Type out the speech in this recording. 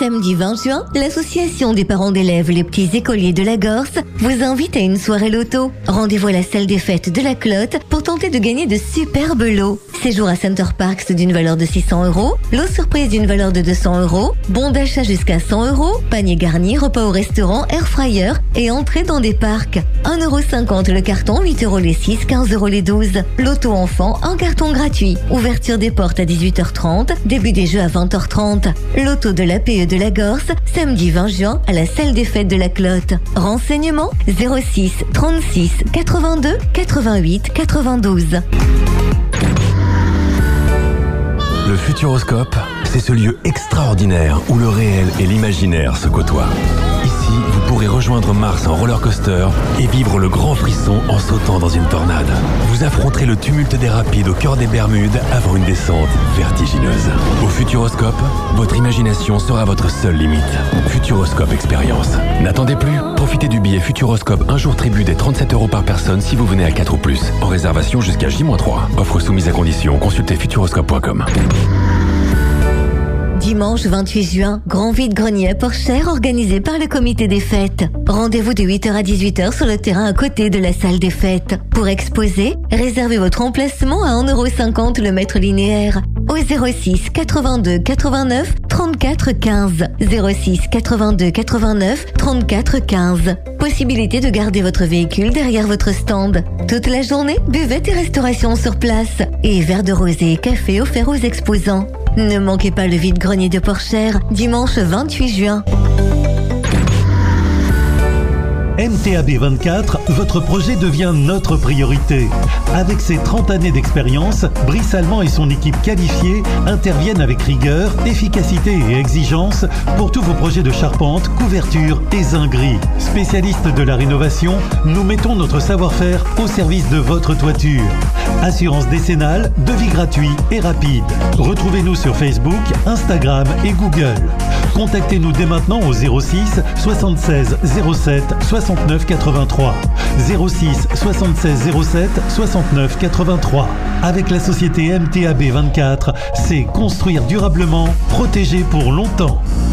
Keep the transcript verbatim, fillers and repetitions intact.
Samedi vingt juin, l'association des parents d'élèves Les Petits Écoliers de la Gorse vous invite à une soirée loto. Rendez-vous à la salle des fêtes de la Clotte pour tenter de gagner de superbes lots. Séjour à Center Parks d'une valeur de six cents euros, lot surprise d'une valeur de deux cents euros, bon d'achat jusqu'à cent euros, panier garni, repas au restaurant, air fryer et entrée dans des parcs. un euro cinquante le carton, huit euros les six, quinze euros les douze. Loto enfant, un carton gratuit. Ouverture des portes à dix-huit heures trente, début des jeux à vingt heures trente. Loto de l'A P E de la Gorse, samedi vingt juin à la salle des fêtes de la Clotte. Renseignements zéro six trente-six quatre-vingt-deux quatre-vingt-huit quatre-vingt-douze. Le Futuroscope, c'est ce lieu extraordinaire où le réel et l'imaginaire se côtoient. Ici, vous pourrez rejoindre Mars en roller coaster et vivre le grand frisson en sautant dans une tornade. Vous affronterez le tumulte des rapides au cœur des Bermudes avant une descente vertigineuse. Au Futuroscope, votre imagination sera votre seule limite. Futuroscope Expérience. N'attendez plus, profitez du billet Futuroscope un jour tribut des trente-sept euros par personne si vous venez à quatre ou plus. En réservation jusqu'à J trois. Offre soumise à condition, consultez futuroscope point com. Dimanche vingt-huit juin, grand vide-grenier à Porchère organisé par le comité des fêtes. Rendez-vous de huit heures à dix-huit heures sur le terrain à côté de la salle des fêtes. Pour exposer, réservez votre emplacement à un euro cinquante le mètre linéaire. Au zéro six quatre-vingt-deux quatre-vingt-neuf trente-quatre quinze. zéro six quatre-vingt-deux quatre-vingt-neuf trente-quatre quinze. Possibilité de garder votre véhicule derrière votre stand. Toute la journée, buvette et restauration sur place. Et verre de rosé et café offerts aux exposants. Ne manquez pas le vide-grenier de Porchère, dimanche vingt-huit juin. M T A B vingt-quatre, votre projet devient notre priorité. Avec ses trente années d'expérience, Brice Allemand et son équipe qualifiée interviennent avec rigueur, efficacité et exigence pour tous vos projets de charpente, couverture et zinguerie. Spécialistes de la rénovation, nous mettons notre savoir-faire au service de votre toiture. Assurance décennale, devis gratuit et rapide. Retrouvez-nous sur Facebook, Instagram et Google. Contactez-nous dès maintenant au zéro six soixante-seize zéro sept soixante-neuf quatre-vingt-trois. zéro six soixante-seize zéro sept soixante-neuf quatre-vingt-trois. Avec la société M T A B vingt-quatre, c'est construire durablement, protéger pour longtemps.